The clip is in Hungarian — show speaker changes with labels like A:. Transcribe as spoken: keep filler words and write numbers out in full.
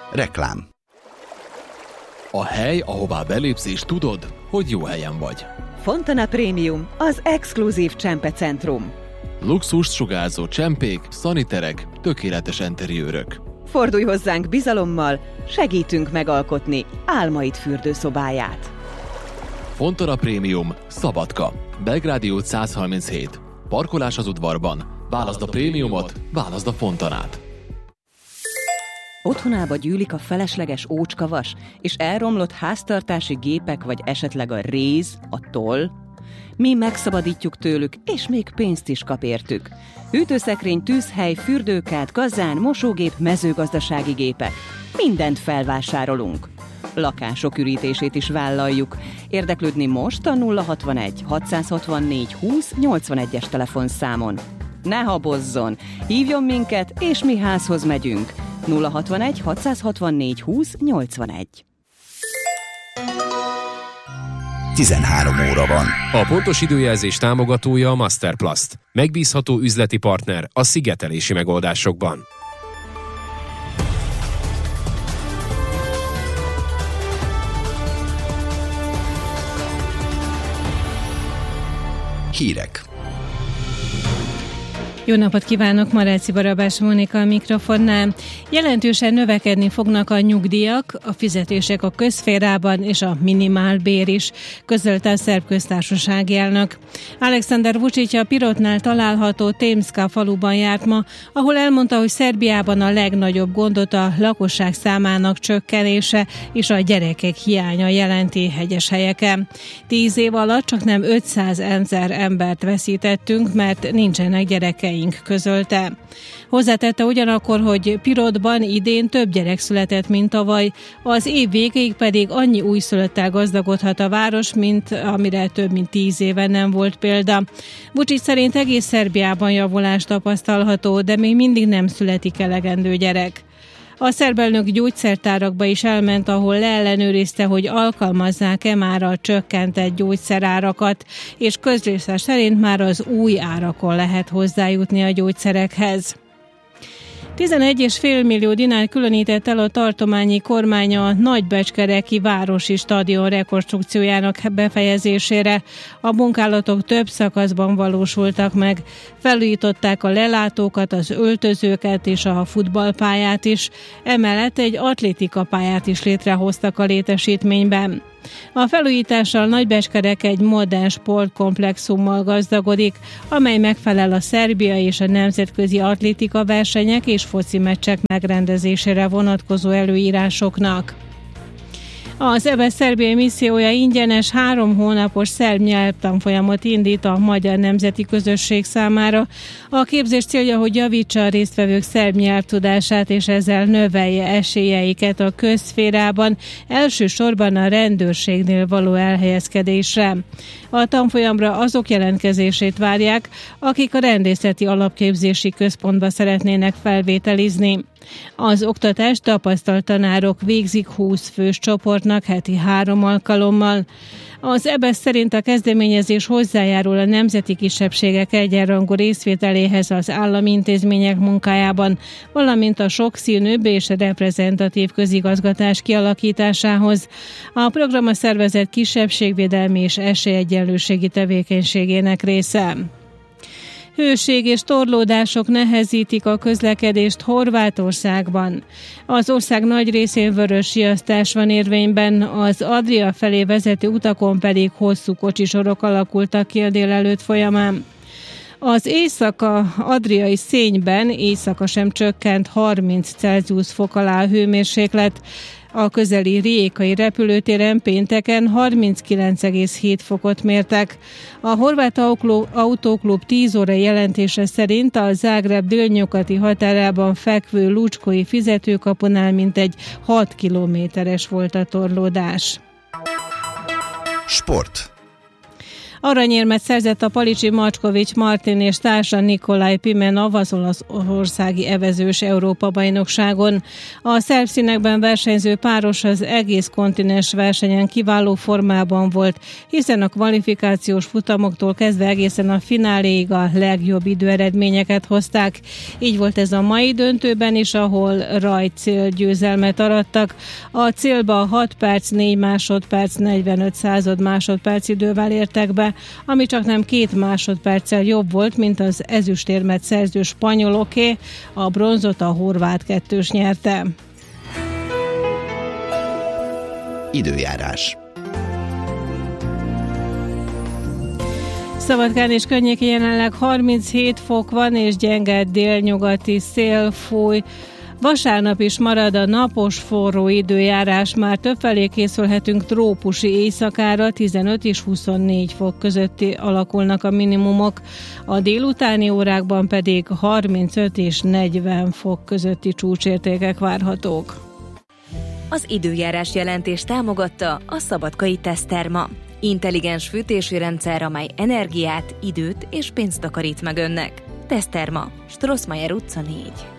A: Reklám.
B: A hely, ahová belépsz és tudod, hogy jó helyen vagy.
C: Fontana Premium, az exkluzív csempecentrum.
B: Luxust sugárzó csempék, szaniterek, tökéletes enteriőrök.
C: Fordulj hozzánk bizalommal, segítünk megalkotni álmaid fürdőszobáját.
B: Fontana Premium, Szabadka, Belgrádi út száz harminchét. Parkolás az udvarban. Válaszd a prémiumot, válaszd a Fontanát.
C: Otthonába gyűlik a felesleges ócskavas, és elromlott háztartási gépek, vagy esetleg a réz, a toll? Mi megszabadítjuk tőlük, és még pénzt is kap értük. Hűtőszekrény, tűzhely, fürdőkád, kazán, mosógép, mezőgazdasági gépek. Mindent felvásárolunk. Lakások ürítését is vállaljuk. Érdeklődni most a nulla hatvanegy hatszázhatvannégy húsz nyolcvanegyes telefonszámon. Ne habozzon! Hívjon minket, és mi házhoz megyünk. nulla hatvanegy hatszázhatvannégy húsz nyolcvanegy.
A: tizenhárom óra van.
D: A pontos időjelzés támogatója a Masterplast. Megbízható üzleti partner a szigetelési megoldásokban.
A: Hírek.
E: Jó napot kívánok, Maráci Barabás Mónika a mikrofonnál. Jelentősen növekedni fognak a nyugdíjak, a fizetések a közszférában és a minimálbér is, közölte a szerb köztársasági elnök. Alexander Vučić a Pirotnál található Temska faluban járt ma, ahol elmondta, hogy Szerbiában a legnagyobb gondot a lakosság számának csökkenése és a gyerekek hiánya jelenti hegyes helyeken. Tíz év alatt csak nem ötszázezer embert veszítettünk, mert nincsenek gyerekeink, közölte. Hozzátette ugyanakkor, hogy Pirotban idén több gyerek született, mint tavaly, az év végéig pedig annyi újszülöttel gazdagodhat a város, mint amire több mint tíz éve nem volt példa. Vučić szerint egész Szerbiában javulás tapasztalható, de még mindig nem születik elegendő gyerek. A szerb elnök gyógyszertárakba is elment, ahol leellenőrizte, hogy alkalmazzák-e már a csökkentett gyógyszerárakat, és közlése szerint már az új árakon lehet hozzájutni a gyógyszerekhez. tizenegy egész öt millió dinár különített el a tartományi kormány a nagybecskereki városi stadion rekonstrukciójának befejezésére. A munkálatok több szakaszban valósultak meg. Felújították a lelátókat, az öltözőket és a futballpályát is. Emellett egy atlétikapályát is létrehoztak a létesítményben. A felújítással Nagybecskerek egy modern sportkomplexummal gazdagodik, amely megfelel a Szerbia és a nemzetközi atlétika versenyek és foci meccsek megrendezésére vonatkozó előírásoknak. Az é bé e szerbiai missziója ingyenes három hónapos szerb nyelvtanfolyamot indít a magyar nemzeti közösség számára. A képzés célja, hogy javítsa a résztvevők szerb nyelvtudását, és ezzel növelje esélyeiket a közszférában, elsősorban a rendőrségnél való elhelyezkedésre. A tanfolyamra azok jelentkezését várják, akik a rendészeti alapképzési központba szeretnének felvételizni. Az oktatást tapasztalt tanárok végzik húsz fős csoportnak heti három alkalommal. Az é bé e szerint a kezdeményezés hozzájárul a nemzeti kisebbségek egyenrangú részvételéhez az állami intézmények munkájában, valamint a sokszínűbb és reprezentatív közigazgatás kialakításához. A program a szervezet kisebbségvédelmi és esélyegyenlőségi tevékenységének része. Hőség és torlódások nehezítik a közlekedést Horvátországban. Az ország nagy részén vörös riasztás van érvényben, az Adria felé vezető utakon pedig hosszú kocsisorok alakultak ki a délelőtt folyamán. Az éjszaka-adriai szényben éjszaka sem csökkent harminc Celsius fok alá a hőmérséklet. A közeli rijékai repülőtéren pénteken harminckilenc egész hét fokot mértek. A Horvát Autóklub tíz óra jelentése szerint a Zágráb délnyugati határában fekvő Lucskói fizetőkapunál mintegy hat kilométeres volt a torlódás.
A: Sport.
E: Aranyérmet szerzett a Palicsi Macskovics Martin és társa Nikolaj Pimenov az olaszországi evezős Európa-bajnokságon. A szerb színekben versenyző páros az egész kontinens versenyen kiváló formában volt, hiszen a kvalifikációs futamoktól kezdve egészen a fináléig a legjobb időeredményeket hozták. Így volt ez a mai döntőben is, ahol rajtcél győzelmet arattak. A célba hat perc, négy másodperc, negyvenöt század másodperc idővel értek be, ami csak nem két másodperccel jobb volt, mint az ezüstérmet szerző spanyoloké, a bronzot a horvát kettős nyerte.
A: Időjárás.
E: Szabadkán és környékén jelenleg harminchét fok van, és gyenge délnyugati szél fúj. Vasárnap is marad a napos, forró időjárás, már többfelé készülhetünk trópusi éjszakára, tizenöt és huszonnégy fok közötti alakulnak a minimumok, a délutáni órákban pedig harmincöt és negyven fok közötti csúcsértékek várhatók.
F: Az időjárás jelentés támogatta a Szabadkai Teszterma. Intelligens fűtési rendszer, amely energiát, időt és pénzt takarít meg önnek. Teszterma, Strossmayer utca négy.